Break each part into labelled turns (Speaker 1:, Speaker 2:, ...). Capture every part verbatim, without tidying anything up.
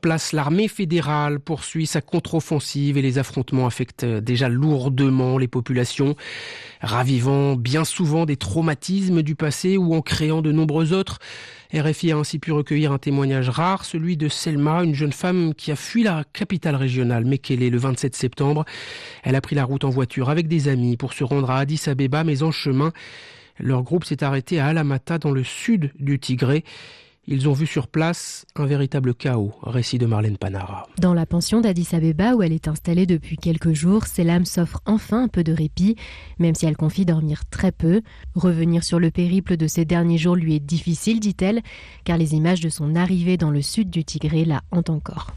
Speaker 1: place, l'armée fédérale poursuit sa contre-offensive et les affrontements affectent déjà lourdement les populations, ravivant bien souvent des traumatismes du passé ou en créant de nombreux autres. R F I a ainsi pu recueillir un témoignage rare, celui de Selma, une jeune femme qui a fui la capitale régionale, Mekele, le vingt-sept septembre. Elle a pris la route en voiture avec des amis pour se rendre à Addis Abeba, mais en chemin, leur groupe s'est arrêté à Alamata, dans le sud du Tigré. Ils ont vu sur place un véritable chaos. Récit de Marlène Panara.
Speaker 2: Dans la pension d'Addis Abeba où elle est installée depuis quelques jours, Selam s'offre enfin un peu de répit, même si elle confie dormir très peu. Revenir sur le périple de ces derniers jours lui est difficile, dit-elle, car les images de son arrivée dans le sud du Tigré la hantent encore.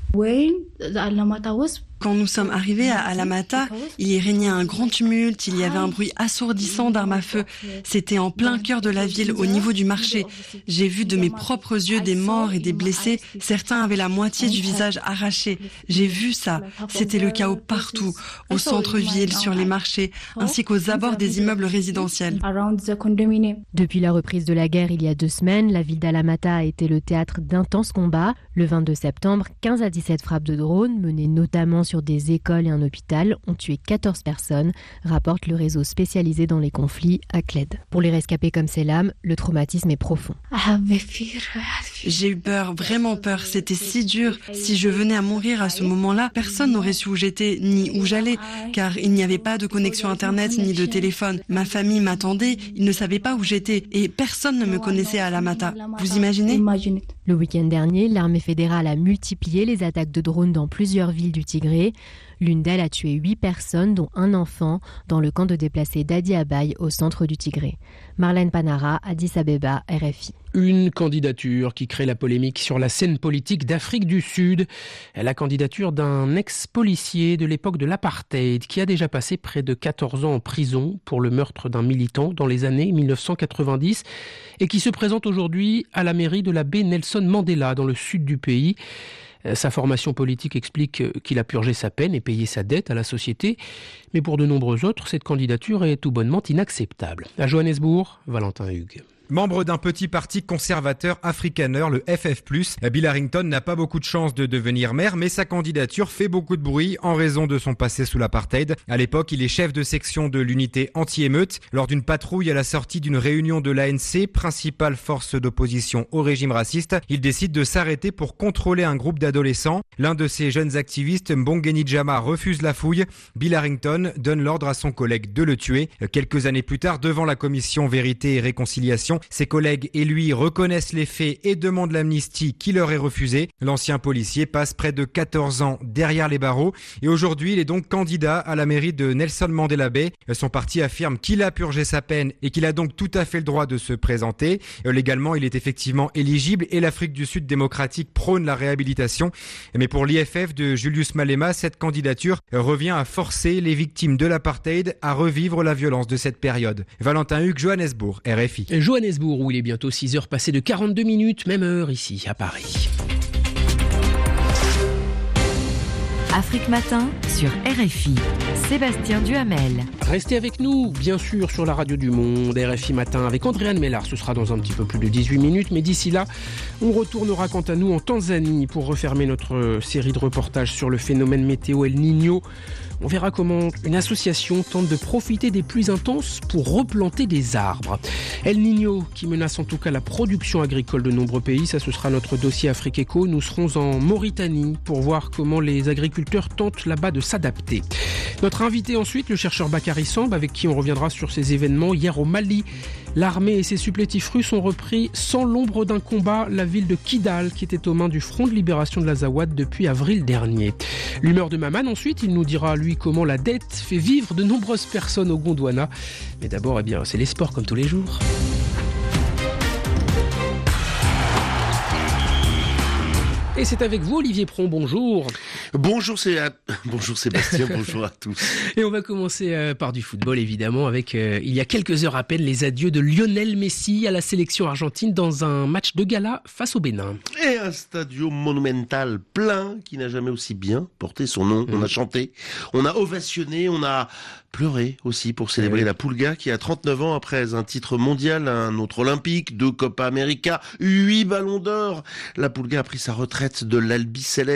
Speaker 3: Quand nous sommes arrivés à Alamata, il y régnait un grand tumulte, il y avait un bruit assourdissant d'armes à feu. C'était en plein cœur de la ville, au niveau du marché. J'ai vu de mes propres yeux des morts et des blessés. Certains avaient la moitié du visage arraché. J'ai vu ça. C'était le chaos partout, au centre-ville, sur les marchés, ainsi qu'aux abords des immeubles résidentiels.
Speaker 2: Depuis la reprise de la guerre il y a deux semaines, la ville d'Alamata a été le théâtre d'intenses combats. Le vingt-deux septembre, quinze à dix-sept frappes de drones, menées notamment sur des écoles et un hôpital, ont tué quatorze personnes, rapporte le réseau spécialisé dans les conflits, ACLED. Pour les rescapés comme Selam, le traumatisme est profond.
Speaker 3: J'ai eu peur, vraiment peur, c'était si dur. Si je venais à mourir à ce moment-là, personne n'aurait su où j'étais, ni où j'allais, car il n'y avait pas de connexion internet, ni de téléphone. Ma famille m'attendait, ils ne savaient pas où j'étais, et personne ne me connaissait à Alamata. Vous imaginez ?
Speaker 2: Le week-end dernier, l'armée fédérale a multiplié les attaques de drones dans plusieurs villes du Tigré. L'une d'elles a tué huit personnes, dont un enfant, dans le camp de déplacés d'Adi Abaye, au centre du Tigré. Marlène Panara, Addis Abeba, R F I.
Speaker 1: Une candidature qui crée la polémique sur la scène politique d'Afrique du Sud. La candidature d'un ex-policier de l'époque de l'apartheid qui a déjà passé près de quatorze ans en prison pour le meurtre d'un militant dans les années mille neuf cent quatre-vingt-dix et qui se présente aujourd'hui à la mairie de la baie Nelson Mandela dans le sud du pays. Sa formation politique explique qu'il a purgé sa peine et payé sa dette à la société. Mais pour de nombreux autres, cette candidature est tout bonnement inacceptable. À Johannesburg, Valentin Hugues.
Speaker 4: Membre d'un petit parti conservateur afrikaner, le F F plus, Bill Harrington n'a pas beaucoup de chance de devenir maire, mais sa candidature fait beaucoup de bruit en raison de son passé sous l'apartheid. À l'époque, il est chef de section de l'unité anti-émeute. Lors d'une patrouille à la sortie d'une réunion de l'A N C, principale force d'opposition au régime raciste, il décide de s'arrêter pour contrôler un groupe d'adolescents. L'un de ces jeunes activistes, Mbongeni Jama, refuse la fouille. Bill Harrington donne l'ordre à son collègue de le tuer. Quelques années plus tard, devant la commission Vérité et Réconciliation, ses collègues et lui reconnaissent les faits et demandent l'amnistie qui leur est refusée. L'ancien policier passe près de quatorze ans derrière les barreaux et aujourd'hui il est donc candidat à la mairie de Nelson Mandela Bay. Son parti affirme qu'il a purgé sa peine et qu'il a donc tout à fait le droit de se présenter. Légalement, il est effectivement éligible et l'Afrique du Sud démocratique prône la réhabilitation. Mais pour l'I F F de Julius Malema, cette candidature revient à forcer les victimes de l'apartheid à revivre la violence de cette période. Valentin Hugues, Johannesburg, R F I.
Speaker 1: Johannesburg, où il est bientôt six heures passées de quarante-deux minutes, même heure ici à Paris.
Speaker 5: Afrique Matin sur R F I. Sébastien Duhamel.
Speaker 1: Restez avec nous, bien sûr, sur la radio du Monde, R F I Matin, avec Andréane Mellard. Ce sera dans un petit peu plus de dix-huit minutes, mais d'ici là, on retournera quant à nous en Tanzanie pour refermer notre série de reportages sur le phénomène météo El Niño. On verra comment une association tente de profiter des pluies intenses pour replanter des arbres. El Niño qui menace en tout cas la production agricole de nombreux pays, ça ce sera notre dossier Afrique Éco. Nous serons en Mauritanie pour voir comment les agriculteurs tentent là-bas de s'adapter. Notre invité ensuite, le chercheur Bakary Samb, avec qui on reviendra sur ces événements. Hier au Mali, l'armée et ses supplétifs russes ont repris sans l'ombre d'un combat la ville de Kidal qui était aux mains du Front de libération de l'Azawad depuis avril dernier. L'humeur de Maman ensuite, il nous dira lui comment la dette fait vivre de nombreuses personnes au Gondwana. Mais d'abord, eh bien, c'est les sports comme tous les jours. Et c'est avec vous, Olivier Pron, bonjour.
Speaker 6: Bonjour, c'est... bonjour Sébastien, bonjour à tous.
Speaker 1: Et on va commencer euh, par du football, évidemment, avec, euh, il y a quelques heures à peine, les adieux de Lionel Messi à la sélection argentine dans un match de gala face au Bénin.
Speaker 6: Et un stadio monumental plein qui n'a jamais aussi bien porté son nom. Mmh. On a chanté, on a ovationné, on a pleuré aussi pour célébrer oui. la Pulga qui a trente-neuf ans après un titre mondial, un autre olympique, deux Copa América, huit ballons d'or. La Pulga a pris sa retraite de l'Albiceleste.